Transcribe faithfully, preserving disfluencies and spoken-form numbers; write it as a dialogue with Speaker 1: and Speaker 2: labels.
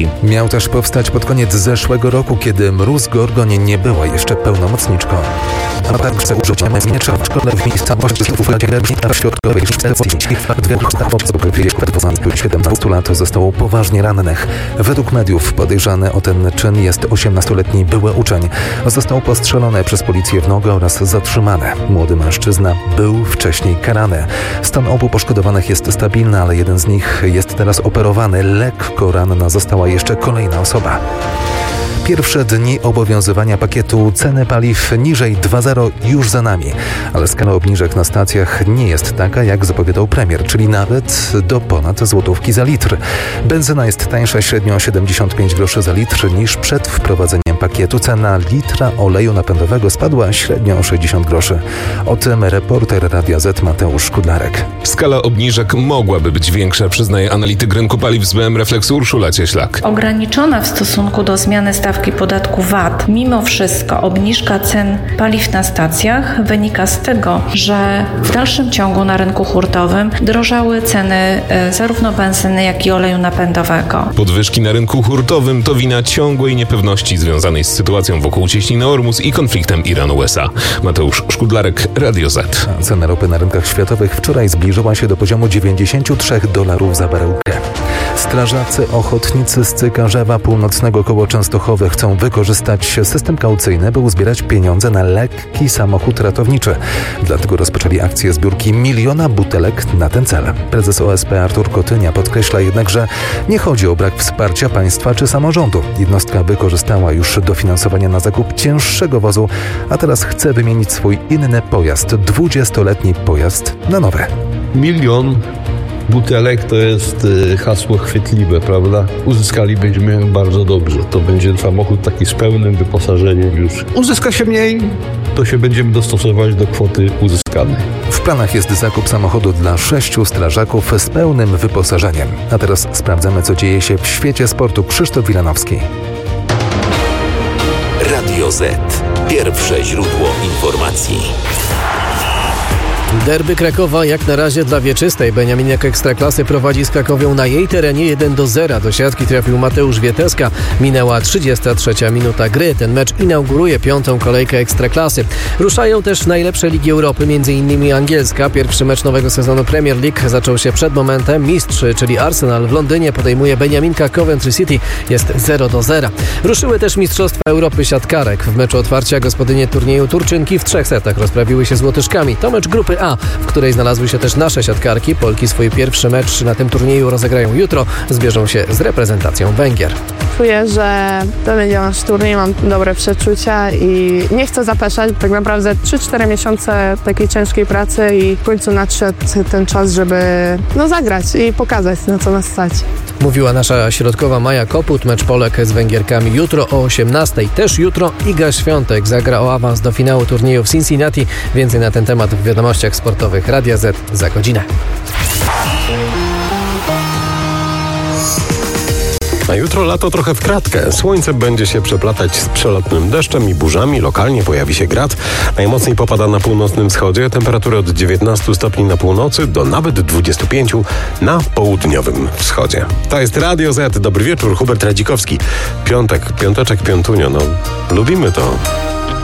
Speaker 1: Miał też powstać pod koniec zeszłego roku, kiedy Mróz Gorgoń nie była jeszcze pełnomocniczką. A także użyciem zmieniacza w szkole w miejscowości w środkowej siedemnastu lat zostało poważnie rannych. Według mediów podejrzany o ten czyn jest osiemnastoletni były uczeń. Został postrzelony przez policję w nogę oraz zatrzymany. Młody mężczyzna był wcześniej karany. Stan obu poszkodowanych jest stabilny, ale jeden z nich jest teraz operowany. Lekko ranna została jeszcze kolejna osoba. Pierwsze dni obowiązywania pakietu ceny paliw niżej dwa zero już za nami, ale skala obniżek na stacjach nie jest taka, jak zapowiadał premier, czyli nawet do ponad złotówki za litr. Benzyna jest tańsza średnio o siedemdziesiąt pięć groszy za litr niż przed wprowadzeniem pakietu. Cena litra oleju napędowego spadła średnio o sześćdziesiąt groszy. O tym reporter Radia Z Mateusz Szkudlarek.
Speaker 2: Skala obniżek mogłaby być większa, przyznaje analityk rynku paliw z B M Reflex Urszula Cieślak.
Speaker 3: Ograniczona w stosunku do zmiany stawki podatku V A T. Mimo wszystko obniżka cen paliw na stacjach wynika z tego, że w dalszym ciągu na rynku hurtowym drożały ceny zarówno benzyny, jak i oleju napędowego.
Speaker 2: Podwyżki na rynku hurtowym to wina ciągłej niepewności związanej z sytuacją wokół cieśniny Ormus i konfliktem Iran-U S A. Mateusz Szkudlarek, Radio Z.
Speaker 1: Cena ropy na rynkach światowych wczoraj zbliżyła się do poziomu dziewięćdziesiąt trzy dolarów za baryłkę. Strażacy ochotnicy z Cykarzewa Północnego koło Częstochowy chcą wykorzystać system kaucyjny, by uzbierać pieniądze na lekki samochód ratowniczy. Dlatego rozpoczęli akcję zbiórki miliona butelek na ten cel. Prezes O S P Artur Kotynia podkreśla jednak, że nie chodzi o brak wsparcia państwa czy samorządu. Jednostka wykorzystała już dofinansowanie na zakup cięższego wozu, a teraz chce wymienić swój inny pojazd, dwudziestoletni pojazd, na nowy.
Speaker 4: Milion butelek to jest hasło chwytliwe, prawda? Uzyskalibyśmy bardzo dobrze. To będzie samochód taki z pełnym wyposażeniem już. Uzyska się mniej, to się będziemy dostosować do kwoty uzyskanej.
Speaker 1: W planach jest zakup samochodu dla sześciu strażaków z pełnym wyposażeniem. A teraz sprawdzamy, co dzieje się w świecie sportu. Krzysztof Wilanowski.
Speaker 5: Radio Z. Pierwsze źródło informacji.
Speaker 6: Derby Krakowa jak na razie dla wieczystej. Beniaminek Ekstraklasy prowadzi z Krakowią na jej terenie jeden do zera. Do siatki trafił Mateusz Wieteska. Minęła trzydziesta trzecia minuta gry. Ten mecz inauguruje piątą kolejkę Ekstraklasy. Ruszają też najlepsze ligi Europy, m.in. angielska. Pierwszy mecz nowego sezonu Premier League zaczął się przed momentem. Mistrz, czyli Arsenal w Londynie podejmuje Beniaminka Coventry City. Jest zero do zera. Ruszyły też Mistrzostwa Europy siatkarek. W meczu otwarcia gospodynie turnieju Turczynki w trzech setach rozprawiły się z Łotyszkami. To mecz grupy A, w której znalazły się też nasze siatkarki. Polki swój pierwszy mecz na tym turnieju rozegrają jutro. Zbierzą się z reprezentacją Węgier.
Speaker 7: Czuję, że to będzie nasz turniej, mam dobre przeczucia i nie chcę zapeszać. Tak naprawdę trzy cztery miesiące takiej ciężkiej pracy i w końcu nadszedł ten czas, żeby no, zagrać i pokazać, na co nas stać.
Speaker 6: Mówiła nasza środkowa Maja Koput. Mecz Polek z Węgierkami jutro o osiemnastej. Też jutro Iga Świątek zagra o awans do finału turnieju w Cincinnati. Więcej na ten temat w wiadomościach sportowych Radia Z za godzinę.
Speaker 8: A jutro lato trochę w kratkę. Słońce będzie się przeplatać z przelotnym deszczem i burzami. Lokalnie pojawi się grad. Najmocniej popada na północnym wschodzie. Temperatury od dziewiętnastu stopni na północy do nawet dwudziestu pięciu na południowym wschodzie. To jest Radio Z. Dobry wieczór, Hubert Radzikowski. Piątek, piąteczek, piątunio. No, lubimy to.